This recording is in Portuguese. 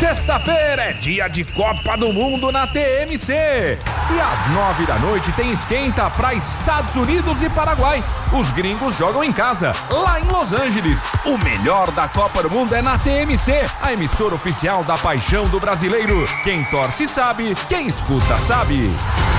Sexta-feira é dia de Copa do Mundo na TMC. E às 9 da noite tem esquenta para Estados Unidos e Paraguai. Os gringos jogam em casa, lá em Los Angeles. O melhor da Copa do Mundo é na TMC, a emissora oficial da paixão do brasileiro. Quem torce sabe, quem escuta sabe.